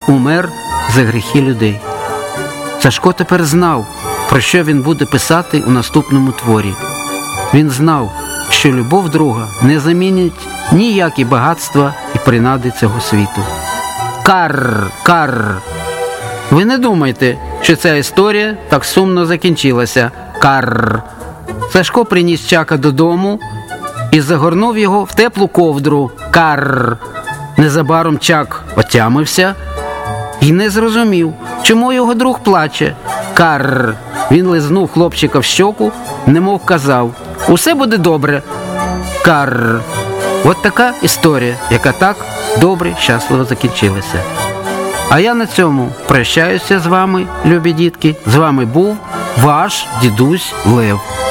умер за гріхи людей. Сашко тепер знав, про що він буде писати у наступному творі. Він знав, що любов друга не замінить ніякі багатства і принади цього світу. Карр, карр. Ви не думайте, що ця історія так сумно закінчилася. Карр. Сашко приніс Чака додому і загорнув його в теплу ковдру. Карр. Незабаром Чак отямився і не зрозумів, чому його друг плаче. Карр. Він лизнув хлопчика в щоку, немов казав: «Усе буде добре». Карр. От така історія, яка так добре, щасливо закінчилася. А я на цьому прощаюся з вами, любі дітки. З вами був ваш дідусь Лев.